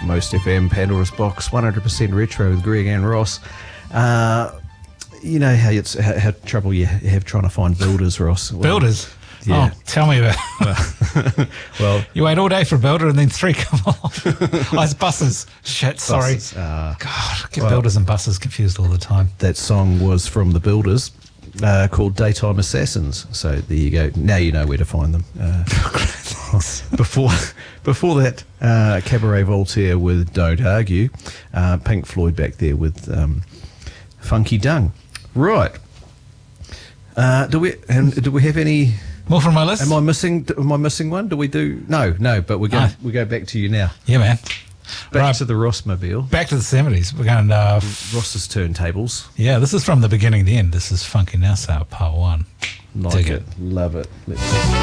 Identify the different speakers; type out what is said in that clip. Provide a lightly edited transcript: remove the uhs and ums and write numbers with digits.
Speaker 1: Most FM, Pandora's Box, 100% retro with Greg and Ross. You know how trouble you have trying to find builders, Ross. Well,
Speaker 2: Builders?
Speaker 1: Yeah.
Speaker 2: Oh, tell me about it.
Speaker 1: Well,
Speaker 2: You wait all day for a builder and then 3 come along. Oh, it's buses. Shit, sorry.
Speaker 1: buses,
Speaker 2: God, I get builders and buses confused all the time.
Speaker 1: that song was from the Builders, called Daytime Assassins. So there you go. Now you know where to find them. Before that, Cabaret Voltaire with Don't Argue. Pink Floyd back there with Funky Dung. Right. Do we have any?
Speaker 2: More from my list?
Speaker 1: Am I missing one? Do we do? No. But we go back to you now.
Speaker 2: Yeah, man.
Speaker 1: Back to the Rossmobile.
Speaker 2: Back to the 70s. We're going
Speaker 1: Ross's turntables.
Speaker 2: yeah, this is from the beginning to the end. This is Funky Nassau, part 1.
Speaker 1: Like
Speaker 2: Dig
Speaker 1: it. Love it. Let's